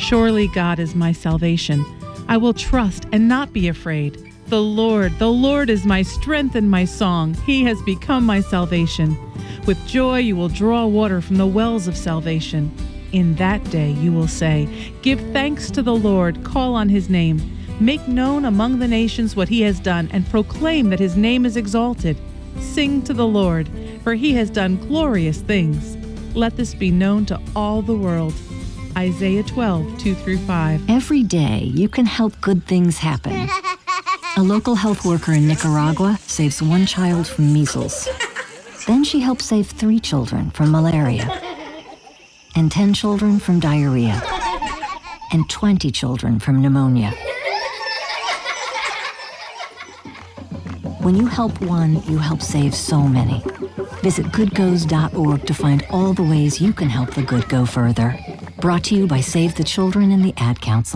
Surely God is my salvation. I will trust and not be afraid. The Lord is my strength and my song. He has become my salvation. With joy you will draw water from the wells of salvation. In that day you will say, give thanks to the Lord, call on his name. Make known among the nations what he has done, and proclaim that his name is exalted. Sing to the Lord, for he has done glorious things. Let this be known to all the world. Isaiah 12:2-5. Every day you can help good things happen. A local health worker in Nicaragua saves one child from measles. Then she helps save 3 children from malaria, and 10 children from diarrhea, and 20 children from pneumonia. When you help one, you help save so many. Visit goodgoes.org to find all the ways you can help the good go further. Brought to you by Save the Children and the Ad Council.